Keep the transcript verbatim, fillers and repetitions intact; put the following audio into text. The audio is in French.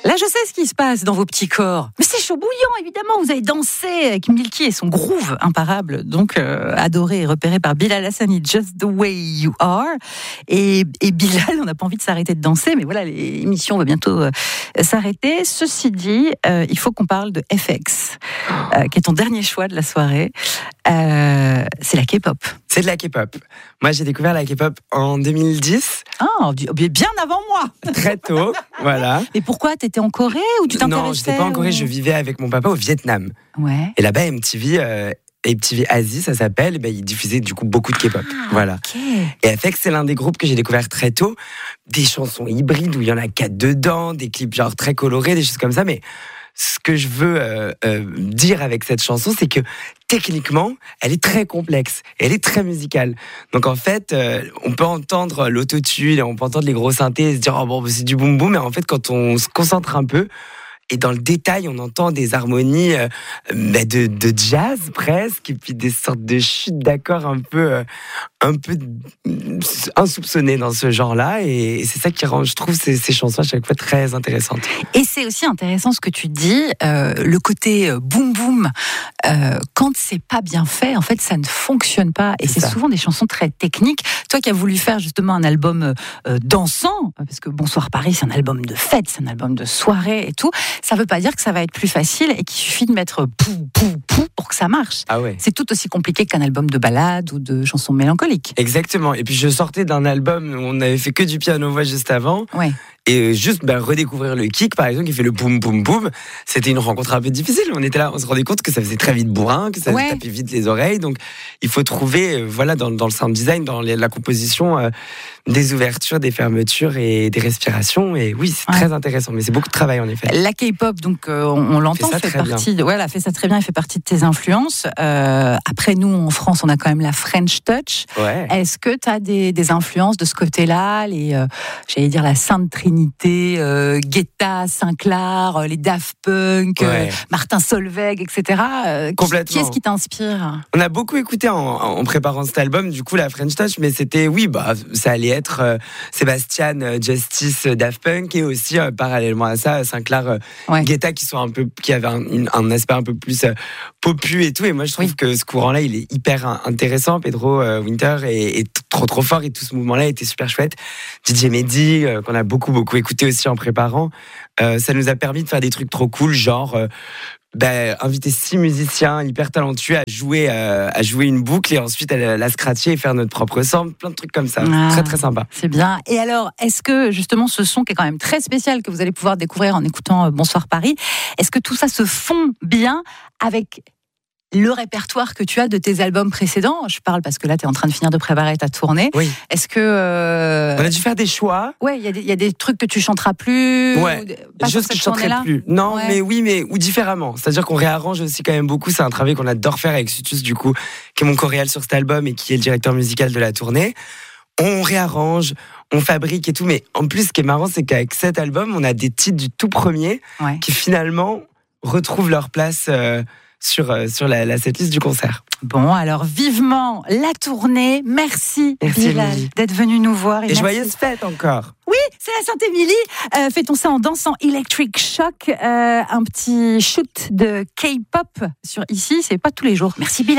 Là, je sais ce qui se passe dans vos petits corps. Mais c'est chaud bouillant, évidemment. Vous avez dansé avec Milky et son groove imparable, donc euh, adoré et repéré par Bilal Hassani, Just the Way You Are. Et, et Bilal, on n'a pas envie de s'arrêter de danser, mais voilà, l'émission va bientôt euh, s'arrêter. Ceci dit, euh, il faut qu'on parle de F X, euh, qui est ton dernier choix de la soirée. Euh, c'est la K-pop. C'est de la K-pop. Moi, j'ai découvert la K-pop en deux mille dix. Ah, bien avant moi. Très tôt, voilà. Mais pourquoi? T'étais en Corée ou tu t'intéressais? Non, j'étais pas en Corée, ou... je vivais avec mon papa au Vietnam. Ouais. Et là-bas, M T V, euh, M T V Asie, ça s'appelle, et ben, ils diffusaient du coup beaucoup de K-pop. Ah, voilà. Okay. Et F X, c'est l'un des groupes que j'ai découvert très tôt. Des chansons hybrides où il y en a quatre dedans, des clips genre très colorés, des choses comme ça, mais ce que je veux euh, euh, dire avec cette chanson, c'est que techniquement, elle est très complexe, elle est très musicale. Donc en fait, euh, on peut entendre l'autotune, on peut entendre les gros synthés et se dire oh bon, c'est du boom boom, mais en fait, quand on se concentre un peu, et dans le détail, on entend des harmonies euh, bah de, de jazz presque, et puis des sortes de chutes d'accords un peu, euh, un peu insoupçonnées dans ce genre-là. Et, et c'est ça qui rend, je trouve, ces, ces chansons à chaque fois très intéressantes. Et c'est aussi intéressant ce que tu dis, euh, le côté boom boom. Euh, quand c'est pas bien fait, en fait, ça ne fonctionne pas. Et c'est, c'est souvent des chansons très techniques. Toi qui as voulu faire justement un album euh, dansant, parce que Bonsoir Paris, c'est un album de fête, c'est un album de soirée et tout. Ça ne veut pas dire que ça va être plus facile et qu'il suffit de mettre pou, pou, pou pour que ça marche. Ah ouais. C'est tout aussi compliqué qu'un album de ballade ou de chansons mélancoliques. Exactement. Et puis je sortais d'un album où on avait fait que du piano-voix juste avant. Ouais. Et juste ben, redécouvrir le kick, par exemple, qui fait le boum boum boum, c'était une rencontre un peu difficile. On était là, on se rendait compte que ça faisait très vite bourrin, que ça ouais. tapait vite les oreilles. Donc il faut trouver, euh, voilà, dans, dans le sound design, dans les, la composition, euh, des ouvertures, des fermetures et des respirations. Et oui, c'est ouais. très intéressant, mais c'est beaucoup de travail en effet. La K-pop, donc euh, on, on l'entend, fait, fait partie. De, ouais, elle a fait ça très bien, elle fait partie de tes influences. Euh, après nous, en France, on a quand même la French Touch. Ouais. Est-ce que tu as des, des influences de ce côté-là, les, euh, j'allais dire la Sainte Trinité? Euh, Guetta, Sinclair, euh, les Daft Punk, ouais. euh, Martin Solveig, et cetera. Euh, Complètement. Qui est-ce qui t'inspire? On a beaucoup écouté en, en préparant cet album, du coup, la French Touch, mais c'était, oui, bah, ça allait être euh, Sébastien, euh, Justice, euh, Daft Punk, et aussi, euh, parallèlement à ça, Sinclair, euh, ouais. Guetta, qui, sont un peu, qui avait un, un aspect un peu plus euh, popu et tout. Et moi, je trouve oui. que ce courant-là, il est hyper intéressant. Pedro euh, Winter est, est trop, trop fort, et tout ce mouvement-là était super chouette. D J Mehdi, euh, qu'on a beaucoup, beaucoup écouté aussi en préparant, euh, ça nous a permis de faire des trucs trop cool, genre euh, bah, inviter six musiciens hyper talentueux à jouer, euh, à jouer une boucle et ensuite à la scratcher et faire notre propre sample, plein de trucs comme ça, ah, très très sympa. C'est bien. Et alors, est-ce que justement ce son qui est quand même très spécial que vous allez pouvoir découvrir en écoutant Bonsoir Paris, est-ce que tout ça se fond bien avec le répertoire que tu as de tes albums précédents? Je parle parce que là, tu es en train de finir de préparer ta tournée. Oui. Est-ce que... Euh... On a dû faire des choix. Ouais, il y, y a des trucs que tu chanteras plus. Ouais, des choses que je chanterai plus. Non, ouais. mais oui, mais ou différemment. C'est-à-dire qu'on réarrange aussi quand même beaucoup. C'est un travail qu'on adore faire avec Sutus, du coup, qui est mon choréal sur cet album et qui est le directeur musical de la tournée. On réarrange, on fabrique et tout. Mais en plus, ce qui est marrant, c'est qu'avec cet album, on a des titres du tout premier ouais. qui finalement retrouvent leur place... Euh, sur, euh, sur la, la setlist du concert. Bon, alors vivement la tournée. Merci, merci Bilal, d'être venu nous voir. Et, et joyeuse fête encore. Oui, c'est la Saint-Émilie. Euh, fêtons ça en dansant Electric Shock. Euh, un petit shoot de K-pop sur ici, c'est pas tous les jours. Merci Bilal.